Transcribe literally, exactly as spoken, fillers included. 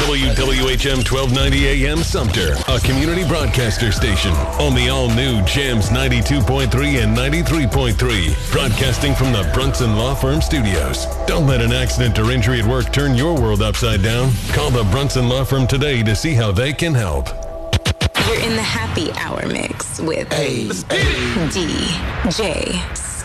W W H M twelve ninety A M Sumter, a community broadcaster station on the all-new Jams ninety-two point three and ninety-three point three, broadcasting from the Brunson Law Firm Studios. Don't let an accident or injury at work turn your world upside down. Call the Brunson Law Firm today to see how they can help. You're in the happy hour mix with hey, D J